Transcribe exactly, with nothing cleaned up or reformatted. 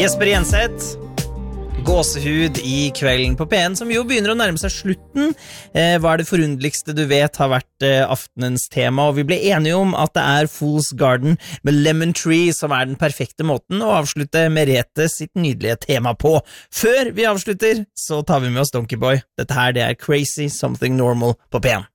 Jesper Jenseth, gåsehud i kvelden på P en, som jo begynner å nærme seg slutten. Eh, hva er det forunderligste du vet har vært eh, aftenens tema? Og vi ble enige om at det er Fool's Garden med Lemon Tree som er den perfekte måten å avslutte Merete sitt nydelige tema på. Før vi avslutter, så tar vi med oss Donkey Boy. Dette her, det er Crazy Something Normal på P en.